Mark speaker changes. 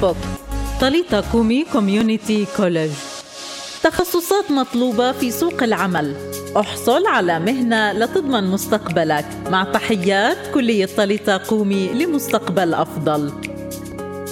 Speaker 1: فيسبوك. طليطة كومي كوميونيتي كوليج. تخصصات مطلوبة في سوق العمل. احصل على مهنة لتضمن مستقبلك. مع تحيات كلية طليطة كومي لمستقبل أفضل.